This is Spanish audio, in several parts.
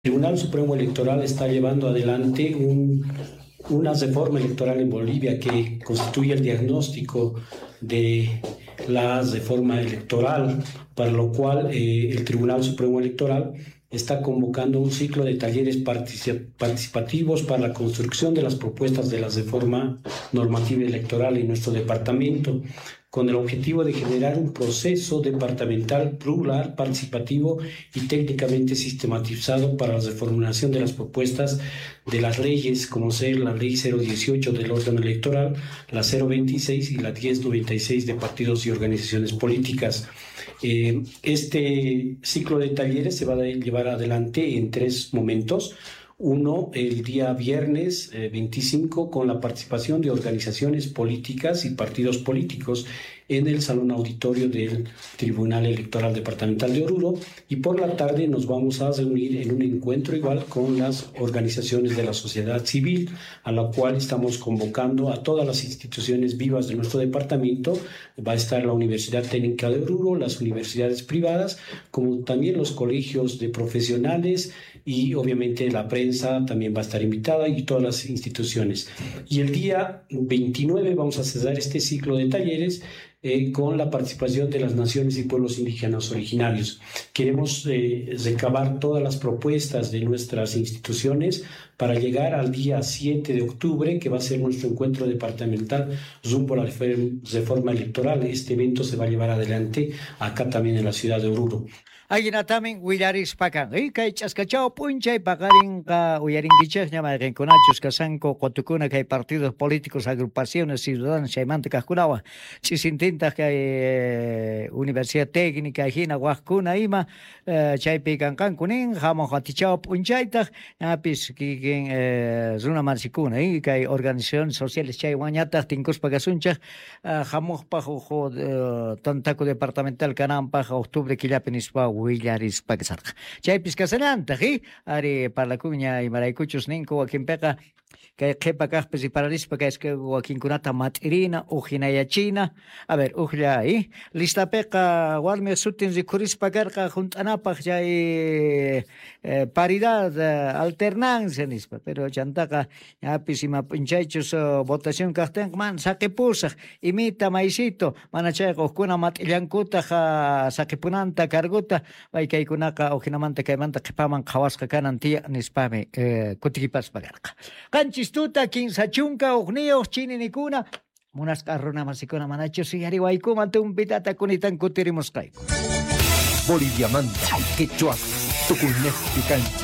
El Tribunal Supremo Electoral está llevando adelante una reforma electoral en Bolivia que constituye el diagnóstico de la reforma electoral, para lo cual el Tribunal Supremo Electoral está convocando un ciclo de talleres participativos para la construcción de las propuestas de la reforma normativa electoral en nuestro departamento, con el objetivo de generar un proceso departamental plural, participativo y técnicamente sistematizado para la reformulación de las propuestas de las leyes, como ser la Ley 018 del orden electoral, la 026 y la 1096 de partidos y organizaciones políticas. Este ciclo de talleres se va a llevar adelante en 3 momentos. Uno, el día viernes 25, con la participación de organizaciones políticas y partidos políticos en el Salón Auditorio del Tribunal Electoral Departamental de Oruro, y por la tarde nos vamos a reunir en un encuentro igual con las organizaciones de la sociedad civil, a la cual estamos convocando a todas las instituciones vivas de nuestro departamento. Va a estar la Universidad Técnica de Oruro, las universidades privadas, como también los colegios de profesionales, y obviamente la prensa también va a estar invitada y todas las instituciones. Y el día 29 vamos a cerrar este ciclo de talleres con la participación de las naciones y pueblos indígenas originarios. Queremos recabar todas las propuestas de nuestras instituciones para llegar al día 7 de octubre, que va a ser nuestro encuentro departamental rumbo a la reforma electoral. Este evento se va a llevar adelante acá también en la ciudad de Oruro. Ayna también willaris pakan. Kay chaskachao punchay pagarin ka uyaringichej llama renconachos kasanko cotucuna que hay partidos políticos, agrupaciones ciudadanas chaymanta kaskunawa. Chisintinta que Universidad Técnica hina huascuna ima chaypi kankan kunin jamo hatichao punchayta apis kikin zona marsikuna y que hay organizaciones sociales chay wañata tincos pagasuncha jamo pajo tantaco departamental canampa octubre killapinispa willaris pagasarqa chaypis kasanantaqi ari parlakuña imaraykuchus ninku wakinpiqa kay qhipa kaqpis ipararispa kayska wakinkunata mat'irina ujinayachina a ver ujllay listapiqa warmi sutin rikurispa karqa junt'anapaq chay paridad alternancia nispa pero chantaqa ñapis ima punchaychus votación kaqtinqa man saqipusaq imita maysito mana chayqa ujkuna mat'illankuta saqipunanta carguta waykaykunaqa ujinamanta kaymanta qhipaman qhawasqa kanan tiya nispami kutikipaspa karqa qanchis tuta kinsachunka uqniyuq chininikuna munasqa runamasykuna manachus yariwaykuman tumpitata kunitan kutirimusqayku Boliviamanta quechua tukunejpi kanchi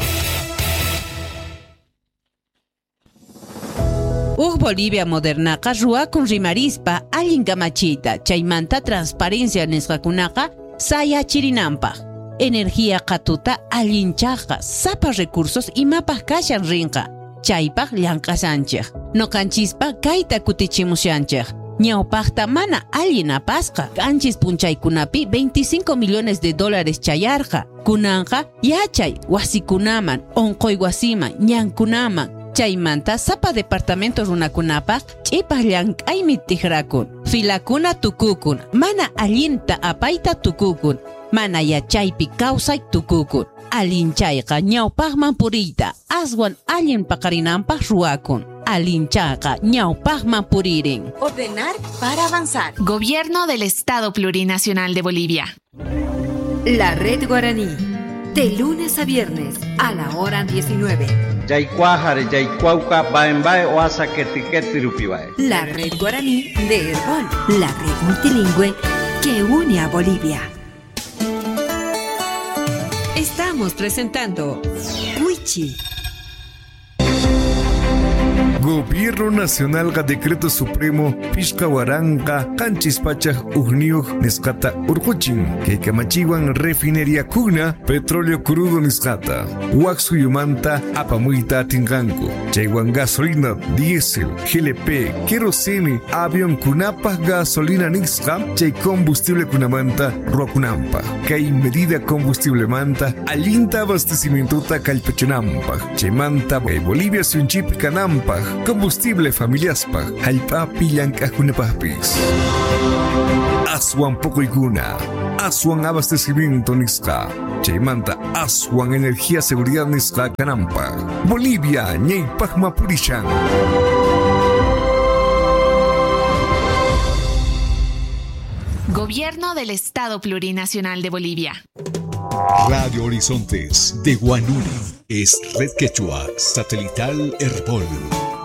Bolivia modernaqa ruakun rimarispa allin kamachiyta chaymanta transparencia nisqakunaqa sayachirinanpaq energía qatuta allinchaqa sapa recursos imapaq kashan rinqa chaypaq llank'asanchik noqanchispa kayta kutichimushanchik ñawpaqta mana allin apasqa kanchis punchaykunapi $25 millones chayarqa kunanqa yachay wasikunaman onqoy wasiman ñankunaman chaymanta sapa departamento runakunapaq ch'ipaq llank'aymi tiqrakun filakuna tukukun mana allinta apayta tukukun mana yachaypi kawsay tukukun allinchayqa ñawpaqman puriyta aswan allin paqarinanpaq ruwakun allinchayqa ñawpaqman puririn. Ordenar para avanzar. Gobierno del Estado Plurinacional de Bolivia. La Red Guaraní, de lunes a viernes a la hora 19. La Red Guaraní de Herbol, la red multilingüe que une a Bolivia. Estamos presentando Huichi. Gobierno Nacional ga Decreto Supremo Pishkawaranqa Kanchispachaj Ugniuj Nisqata Urquchin Keikamachiwan Refinería Kugna Petróleo Crudo Nisqata Waxuyumanta Apamuyta Tinganku Chaywan gasolina diésel GLP Kerosene Avión Kunapaj gasolina Nisqa Chay combustible kunamanta Ruakunampa Kay medida combustible manta Allinta abastecimiento Kallpachunampaj Chaymanta Bolivia Sunchip Kanampaj combustible familiaspaj hallpapi llank'aqkunapaqpis aswan puquykuna aswan abastecimiento nisqa. Chaymanta aswan energía seguridad nisqa kanampa. Bolivia ñaypaqma purishan. Gobierno del Estado Plurinacional de Bolivia. Radio Horizontes de Guanuni es Red Quechua Satelital Herbol.